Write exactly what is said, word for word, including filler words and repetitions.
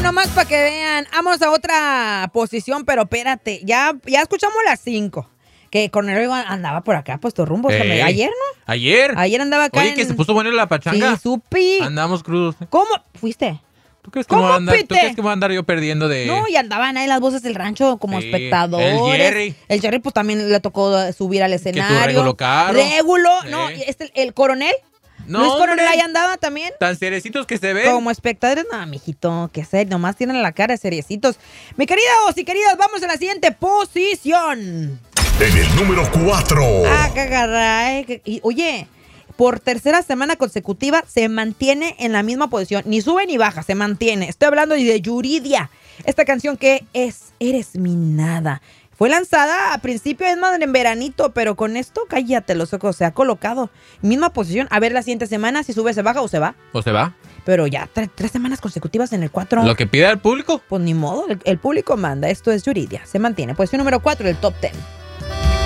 nomás para que vean. Vamos a otra posición, pero espérate. Ya, ya escuchamos las cinco. Que Cornelio andaba por acá, puesto rumbo. Ey. Ayer, ¿no? Ayer. Ayer andaba acá. Oye, en... que se puso bueno la pachanga. Sí, supi. Andamos crudos. ¿Cómo? ¿Fuiste? ¿Tú crees que me ¿Cómo, voy a andar, ¿tú Pite? crees que me voy a andar yo perdiendo de...? No, y andaban ahí las voces del rancho como Sí, espectadores. el Jerry. El Jerry, pues también le tocó subir al escenario. Regulo Caro. Régulo. Sí. No, este, el coronel. No, Luis Coronel hombre. ahí andaba también. Tan cerecitos que se ven. Como espectadores, no, mijito, que ser, nomás tienen la cara de seriecitos. Mi queridos y queridas, vamos a la siguiente posición. En el número cuatro. Ah, cagaray. que- y, Oye, por tercera semana consecutiva se mantiene en la misma posición. Ni sube ni baja, se mantiene. Estoy hablando de Yuridia. Esta canción que es Eres mi nada. Fue lanzada a principio, es más, en veranito, pero con esto, cállate los ojos, se ha colocado. Misma posición. A ver la siguiente semana si sube, se baja o se va. ¿O se va? Pero ya tre- tres semanas consecutivas en el cuatro. Lo que pide el público. Pues ni modo, el, el público manda. Esto es Yuridia. Se mantiene. Posición número cuatro del top ten.